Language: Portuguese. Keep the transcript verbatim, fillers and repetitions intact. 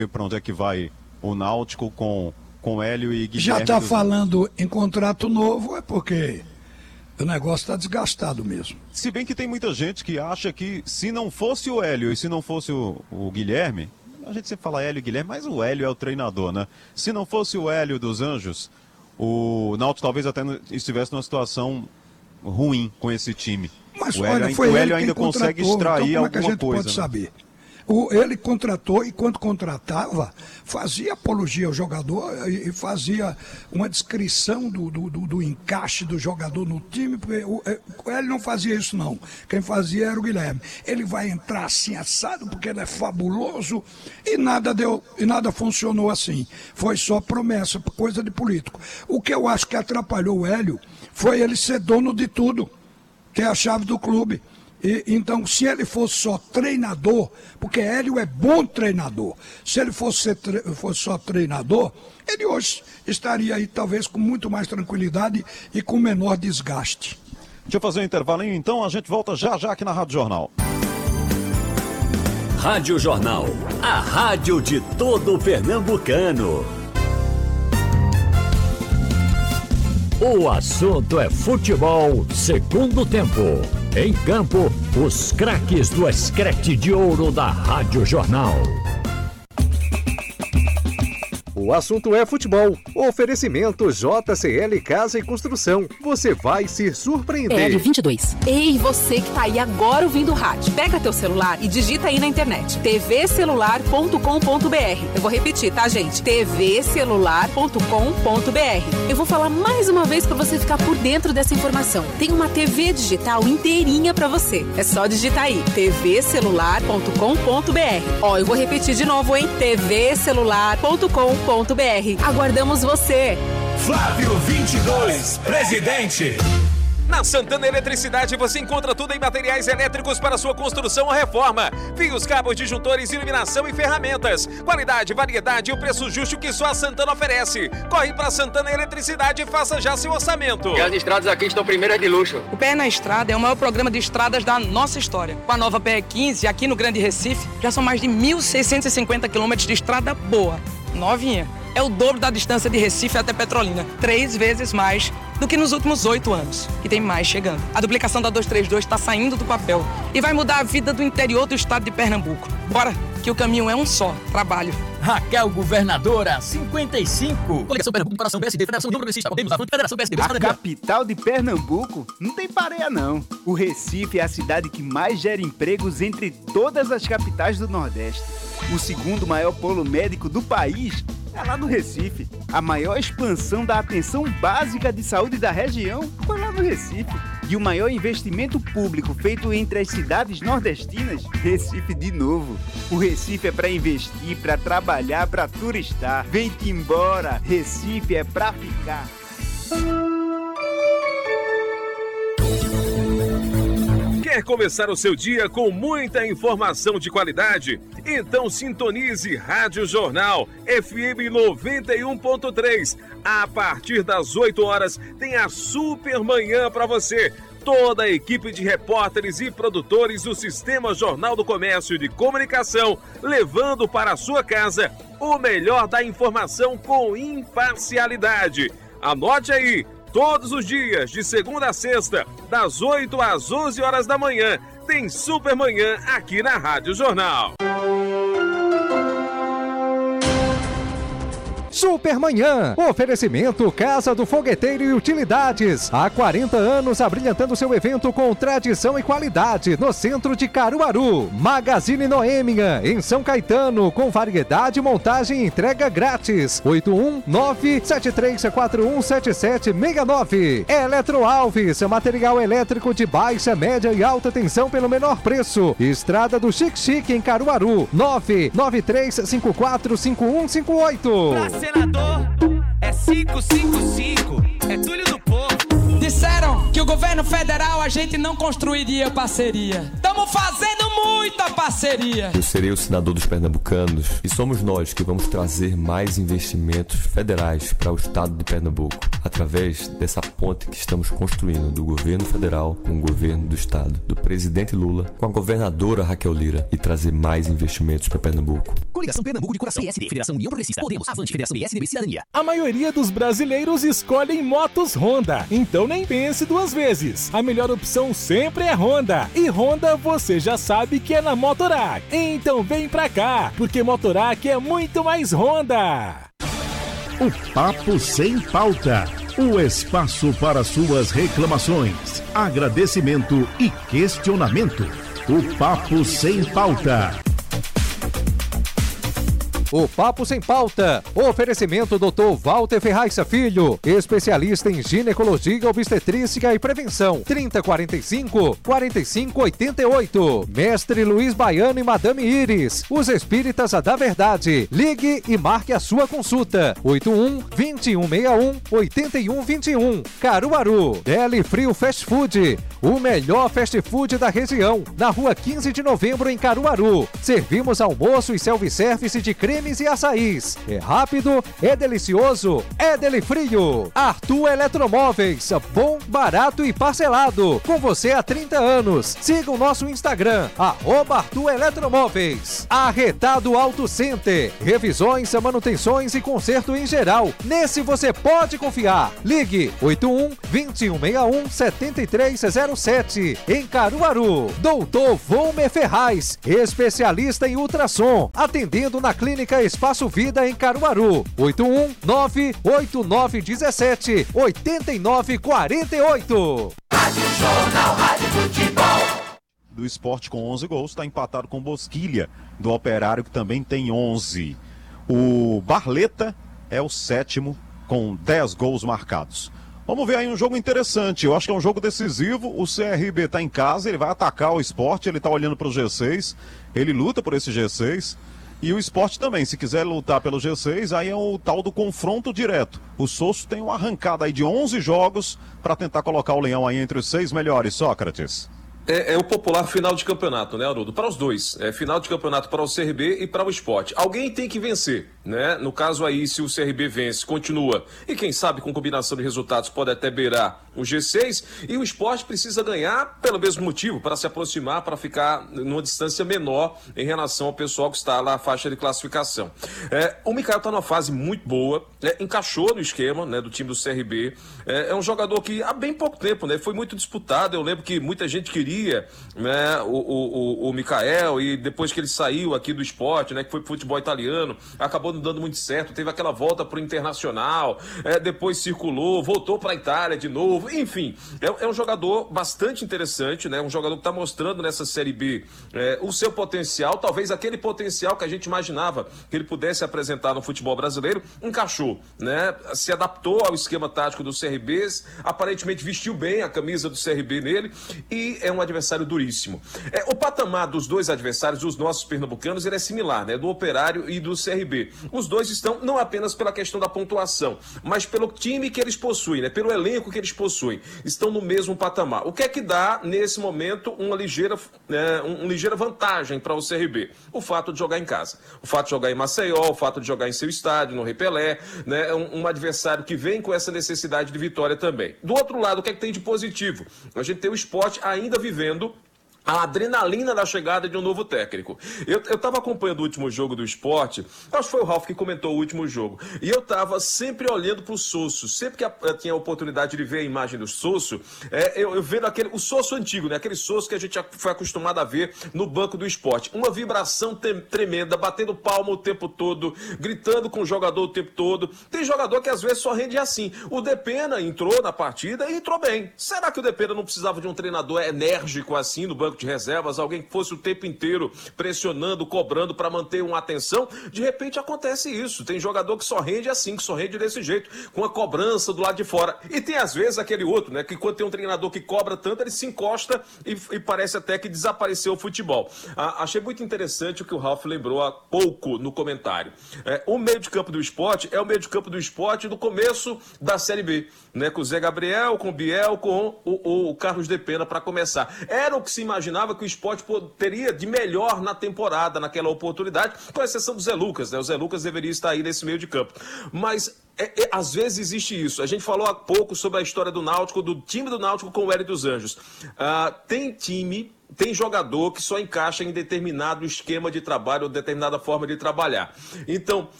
para onde é que vai o Náutico com, com Hélio e Guilherme. Já está dos... falando em contrato novo, é porque o negócio está desgastado mesmo. Se bem que tem muita gente que acha que se não fosse o Hélio e se não fosse o, o Guilherme, a gente sempre fala Hélio e Guilherme, mas o Hélio é o treinador, né? Se não fosse o Hélio dos Anjos, o Náutico talvez até estivesse numa situação ruim com esse time. Mas o olha, Hélio, foi o ele Hélio ainda quem consegue contratou, extrair então como é que a alguma gente coisa. Pode né? saber? O, ele contratou e quando contratava, fazia apologia ao jogador e fazia uma descrição do, do, do, do encaixe do jogador no time, porque o, ele não fazia isso não. Quem fazia era o Guilherme. Ele vai entrar assim assado porque ele é fabuloso e nada deu, e nada funcionou assim. Foi só promessa, coisa de político. O que eu acho que atrapalhou o Hélio foi ele ser dono de tudo, ter a chave do clube. E, então, se ele fosse só treinador, porque Hélio é bom treinador, se ele fosse, ser, fosse só treinador, ele hoje estaria aí talvez com muito mais tranquilidade e com menor desgaste. Deixa eu fazer um intervalinho então, a gente volta já já aqui na Rádio Jornal. Rádio Jornal, a rádio de todo pernambucano. O assunto é futebol, segundo tempo. Em campo, os craques do Escrete de Ouro da Rádio Jornal. O assunto é futebol. Oferecimento J C L Casa e Construção. Você vai se surpreender. L vinte e dois. Ei, você que tá aí agora ouvindo o rádio. Pega teu celular e digita aí na internet. t v celular ponto com ponto b r. Eu vou repetir, tá, gente? t v celular ponto com ponto b r. Eu vou falar mais uma vez pra você ficar por dentro dessa informação. Tem uma T V digital inteirinha pra você. É só digitar aí. t v celular ponto com ponto b r. Ó, eu vou repetir de novo, hein? t v celular ponto com ponto b r. Aguardamos você. Flávio vinte e dois, presidente. Na Santana Eletricidade você encontra tudo em materiais elétricos para sua construção ou reforma. Fios, cabos, disjuntores, iluminação e ferramentas. Qualidade, variedade e o preço justo que só a Santana oferece. Corre para Santana Eletricidade e faça já seu orçamento. E as estradas aqui estão primeiras de luxo. O Pé na Estrada é o maior programa de estradas da nossa história. Com a nova P E quinze, aqui no Grande Recife, já são mais de mil seiscentos e cinquenta quilômetros de estrada boa. Novinha. É o dobro da distância de Recife até Petrolina. Três vezes mais do que nos últimos oito anos. E tem mais chegando. A duplicação da duzentos e trinta e dois está saindo do papel e vai mudar a vida do interior do estado de Pernambuco. Bora, que o caminho é um só. Trabalho. Raquel Governadora, cinquenta e cinco. Coligação Pernambuco, Comparação P S D, Federação União Progressista, Podemos, Avante, Federação P S D. A capital de Pernambuco não tem pareia não. O Recife é a cidade que mais gera empregos entre todas as capitais do Nordeste. O segundo maior polo médico do país é lá no Recife. A maior expansão da atenção básica de saúde da região foi lá no Recife. E o maior investimento público feito entre as cidades nordestinas, Recife de novo. O Recife é para investir, para trabalhar, para turistar. Vem-te embora, Recife é para ficar. Quer começar o seu dia com muita informação de qualidade? Então sintonize Rádio Jornal F M noventa e um ponto três. A partir das oito horas tem a Super Manhã para você. Toda a equipe de repórteres e produtores do Sistema Jornal do Comércio e de Comunicação, levando para a sua casa o melhor da informação com imparcialidade. Anote aí. Todos os dias, de segunda a sexta, das oito às onze horas da manhã, tem Super Manhã aqui na Rádio Jornal. Supermanhã, oferecimento Casa do Fogueteiro e Utilidades. Há quarenta anos abrilhantando seu evento com tradição e qualidade no centro de Caruaru. Magazine Noêmia, em São Caetano, com variedade, montagem e entrega grátis. oito um nove sete três quatro um sete sete seis nove. Eletro Alves, material elétrico de baixa, média e alta tensão pelo menor preço. Estrada do Chique Chique em Caruaru. nove nove três cinco quatro cinco um cinco oito. Senador, é cinco cinco cinco, é Túlio do Povo. Disseram que o governo federal a gente não construiria parceria. Estamos fazendo muito. muita parceria. Eu serei o senador dos pernambucanos e somos nós que vamos trazer mais investimentos federais para o estado de Pernambuco, através dessa ponte que estamos construindo do governo federal com o governo do estado, do presidente Lula com a governadora Raquel Lira, e trazer mais investimentos para Pernambuco. Coligação Pernambuco de Coração, P S D, Federação União Progressista, Podemos, Avante, Federação B S D B Cidadania. A maioria dos brasileiros escolhem motos Honda, então nem pense duas vezes. A melhor opção sempre é Honda. E Honda você já sabe que é na Motorac. Então vem pra cá, porque Motorac é muito mais Honda. O Papo Sem Pauta. O espaço para suas reclamações, agradecimento e questionamento. O Papo Sem Pauta. O Papo Sem Pauta. Oferecimento doutor Walter Ferraz Filho, especialista em ginecologia, obstetrícia e prevenção. trinta, quarenta e cinco, quarenta e cinco, oitenta e oito. Mestre Luiz Baiano e Madame Iris, os espíritas da verdade. Ligue e marque a sua consulta. oito um, vinte e um, sessenta e um, oitenta e um, vinte e um. Caruaru. Deli Frio Fast Food, o melhor fast food da região. Na rua quinze de novembro, em Caruaru. Servimos almoço e self-service de creme e açaís. É rápido, é delicioso, é Deli Frio. Arthur Eletromóveis, bom, barato e parcelado. Com você há trinta anos. Siga o nosso Instagram, arroba Arthur Eletromóveis. Arretado Auto Center, revisões, manutenções e conserto em geral. Nesse você pode confiar. Ligue oito um, vinte e um, sessenta e um, setenta e três zero sete. Em Caruaru. Doutor Volmer Ferraz, especialista em ultrassom, atendendo na clínica Espaço Vida em Caruaru. oito um, nove oito nove um sete, oito nove quatro oito. Rádio Jornal, Rádio Futebol. Do Sport com onze gols, está empatado com Bosquilha, do Operário, que também tem onze. O Barleta é o sétimo, com dez gols marcados. Vamos ver aí um jogo interessante, eu acho que é um jogo decisivo. O C R B está em casa, ele vai atacar o Sport, ele está olhando para o G seis, ele luta por esse G seis. E o Sport também, se quiser lutar pelo G seis, aí é o tal do confronto direto. O Sosso tem uma arrancada aí de onze jogos para tentar colocar o Leão aí entre os seis melhores, Sócrates. É, é o popular final de campeonato, né, Haroldo? Para os dois. É final de campeonato para o C R B e para o Sport. Alguém tem que vencer, né? No caso aí, se o C R B vence, continua. E quem sabe com combinação de resultados pode até beirar o G seis. E o Sport precisa ganhar pelo mesmo motivo, para se aproximar, para ficar numa distância menor em relação ao pessoal que está lá na faixa de classificação. É, o Mikael está numa fase muito boa, né? Encaixou no esquema, né, do time do C R B. É, é um jogador que há bem pouco tempo, né, foi muito disputado. Eu lembro que muita gente queria Né, o, o, o Mikael, e depois que ele saiu aqui do Sport, né, que foi pro futebol italiano, acabou não dando muito certo, teve aquela volta pro Internacional, é, depois circulou, voltou pra Itália de novo, enfim, é, é um jogador bastante interessante, né, um jogador que tá mostrando nessa Série B é, o seu potencial, talvez aquele potencial que a gente imaginava que ele pudesse apresentar no futebol brasileiro, encaixou, né, se adaptou ao esquema tático do C R B, aparentemente vestiu bem a camisa do C R B nele, e é um adversário duríssimo. É, o patamar dos dois adversários, dos nossos pernambucanos, ele é similar, né? Do Operário e do C R B. Os dois estão não apenas pela questão da pontuação, mas pelo time que eles possuem, né? Pelo elenco que eles possuem. Estão no mesmo patamar. O que é que dá, nesse momento, uma ligeira, é, uma ligeira vantagem para o C R B? O fato de jogar em casa. O fato de jogar em Maceió, o fato de jogar em seu estádio, no Rei Pelé, né? Um, um adversário que vem com essa necessidade de vitória também. Do outro lado, o que é que tem de positivo? A gente tem o Sport ainda vivendo a adrenalina da chegada de um novo técnico. Eu estava acompanhando o último jogo do Sport, acho que foi o Ralf que comentou o último jogo, e eu estava sempre olhando para o Sosso, sempre que eu tinha a oportunidade de ver a imagem do Sosso, é, eu, eu vendo aquele, o Sosso antigo, né, aquele Sosso que a gente foi acostumado a ver no banco do Sport, uma vibração te- tremenda, batendo palma o tempo todo, gritando com o jogador o tempo todo. Tem jogador que às vezes só rende assim. O Depena entrou na partida e entrou bem. Será que o Depena não precisava de um treinador enérgico assim no banco de reservas, alguém que fosse o tempo inteiro pressionando, cobrando para manter uma atenção? De repente acontece isso, tem jogador que só rende assim, que só rende desse jeito, com a cobrança do lado de fora, e tem às vezes aquele outro, né, que quando tem um treinador que cobra tanto, ele se encosta e, e parece até que desapareceu o futebol. Ah, achei muito interessante o que o Ralf lembrou há pouco no comentário. É, o meio de campo do Sport é o meio de campo do Sport do começo da Série B, né, com o Zé Gabriel, com o Biel, com o, o, o Carlos Depena para começar. Era o que se imagina imaginava que o Sport teria de melhor na temporada, naquela oportunidade, com exceção do Zé Lucas, né? O Zé Lucas deveria estar aí nesse meio de campo. Mas é, é, às vezes existe isso. A gente falou há pouco sobre a história do Náutico, do time do Náutico com o Hélio dos Anjos. Ah, tem time... Tem jogador que só encaixa em determinado esquema de trabalho ou determinada forma de trabalhar. Então,